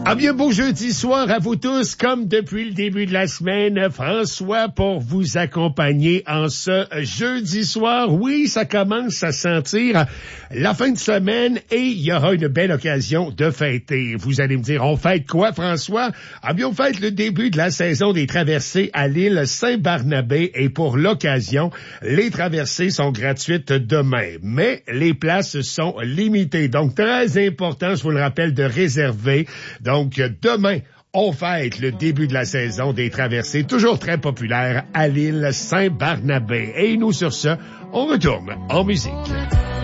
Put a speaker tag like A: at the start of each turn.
A: Ah bien, beau jeudi soir à vous tous, comme depuis le début de la semaine, François pour vous accompagner en ce jeudi soir. Oui, ça commence à sentir la fin de semaine et il y aura une belle occasion de fêter. Vous allez me dire, on fête quoi, François? Ah bien, on fête le début de la saison des traversées à l'île Saint-Barnabé et pour l'occasion, les traversées sont gratuites demain. Mais les places sont limitées. Donc, très important, je vous le rappelle, de réserver. Donc, demain, on fête le début de la saison des traversées, toujours très populaire à l'île Saint-Barnabé. Et nous, sur ce, on retourne en musique.